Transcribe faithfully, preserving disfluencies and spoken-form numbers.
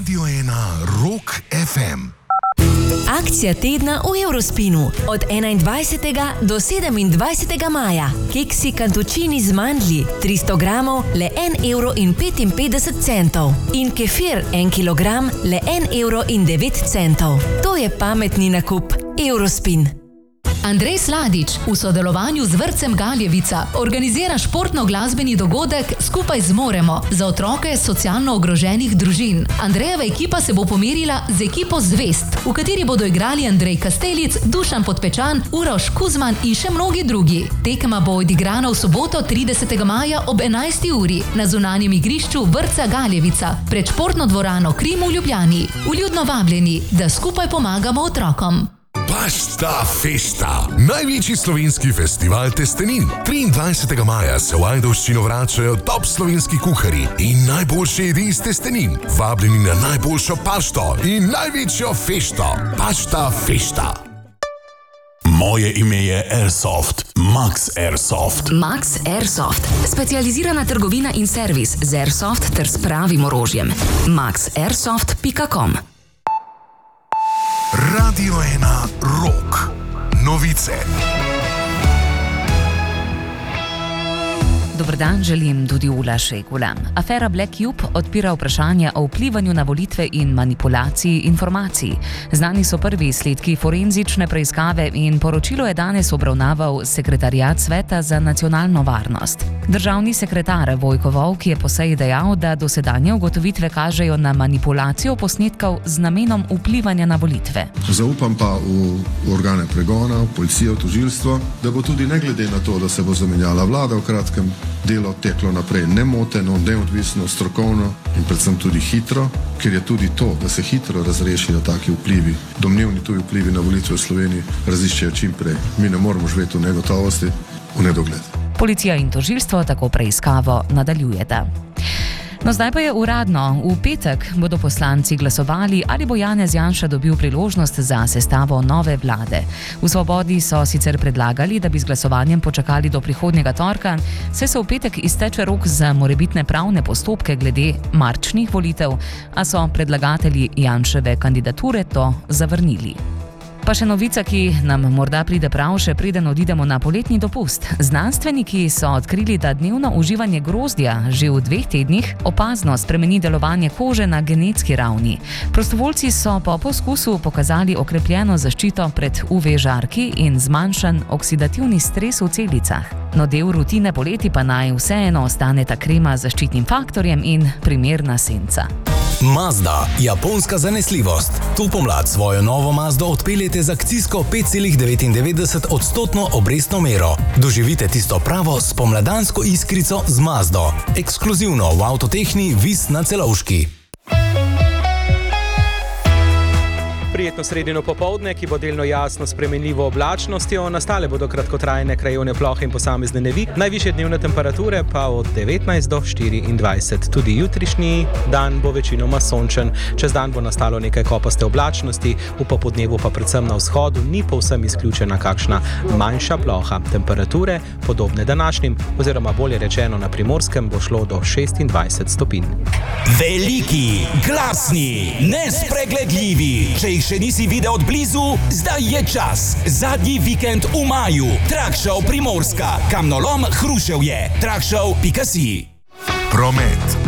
Radio ena Rock ef em. Akcija tedna v Eurospinu od enaindvajsetega do sedemindvajsetega maja. Keksi kantučini z mandlji tristo gramov le en evro in petinpetdeset centov in kefir en kilogram le en evro in devet centov. To je pametni nakup. Eurospin. Andrej Sladič v sodelovanju z vrtcem Galjevica organizira športno-glasbeni dogodek Skupaj zmoremo za otroke socialno ogroženih družin. Andrejeva ekipa se bo pomerila z ekipo Zvest, v kateri bodo igrali Andrej Kastelic, Dušan Podpečan, Uroš Kuzman in še mnogi drugi. Tekma bo odigrana v soboto tridesetega maja ob enajsti uri na zunanjem igrišču vrtca Galjevica pred športno dvorano Krim v Ljubljani. Vljudno vabljeni, da skupaj pomagamo otrokom. Pasta Festa, največji slovenski festival testenin. triindvajsetega maja se v Ajdovščino vračajo top slovenski kuharji in najboljše jedi iz testenin. Vabljeni na najboljšo pašto in največjo fešto. Pasta Festa. Moje ime je Airsoft, Max Airsoft. Max Airsoft, specializirana trgovina in servis z Airsoft ter s pravim orožjem. max airsoft pika com. Radio ena Rock. Novice. Dober dan, želim tudi Ula Šegula. Afera Black Cube odpira vprašanja o vplivanju na volitve in manipulaciji informacij. Znani so prvi izsledki forenzične preiskave in poročilo je danes obravnaval sekretariat Sveta za nacionalno varnost. Državni sekretar Vojko Volk je po seji dejal, da dosedanje ugotovitve kažejo na manipulacijo posnetkov z namenom vplivanja na volitve. Zaupam pa v organe pregona, v policijo, v tožilstvo, da bo tudi ne glede na to, da se bo zamenjala vlada v kratkem, delo teklo naprej nemoteno, neodvisno, strokovno in predvsem tudi hitro, ker je tudi to, da se hitro razrešijo taki vplivi, domnevni tuji vplivi na volitve v Sloveniji, raziščejo čim prej. Mi ne moramo živeti v negotovosti, v nedogled. Policija in tožilstvo tako preiskavo nadaljujeta. No, zdaj pa je uradno. V petek bodo poslanci glasovali, ali bo Janez Janša dobil priložnost za sestavo nove vlade. V Svobodi so sicer predlagali, da bi z glasovanjem počakali do prihodnjega torka, saj se v petek izteče rok za morebitne pravne postopke glede marčnih volitev, a so predlagatelji Janševe kandidature to zavrnili. Pa še novica, ki nam morda pride prav, še preden odidemo na poletni dopust. Znanstveniki so odkrili, da dnevno uživanje grozdja že v dveh tednih opazno spremeni delovanje kože na genetski ravni. Prostovoljci so po poskusu pokazali okrepljeno zaščito pred U V žarki in zmanjšan oksidativni stres v celicah. No, del rutine poleti pa naj vseeno ostane ta krema z zaščitnim faktorjem in primerna senca. Mazda, japonska zanesljivost. Tu pomlad svojo novo Mazdo odpeljete z akcijsko pet celih devetindevetdeset odstotno obrestno mero. Doživite tisto pravo spomladansko iskrico z Mazdo. Ekskluzivno v Avtotehni Vis na Celovški. Prijetno sredino popoldne, ki bo delno jasno spremenljivo oblačnostjo, nastale bodo kratkotrajne krajevne plohe in posamezne nevi, najvišje dnevne temperature pa od devetnajst do štiriindvajset. Tudi jutrišnji dan bo večinoma sončen, čez dan bo nastalo nekaj kopaste oblačnosti, v popodnevu pa predvsem na vzhodu ni povsem izključena kakšna manjša ploha. Temperature, podobne današnjim, oziroma bolje rečeno na Primorskem, bo šlo do šestindvajset stopinj. Veliki, glasni, nespregledljivi, če jih še nisi videl od blizu, zdaj je čas. Zadnji vikend v maju. Trakshow Primorska. Kamnolom Hruševje. trakshow pika si. Promet.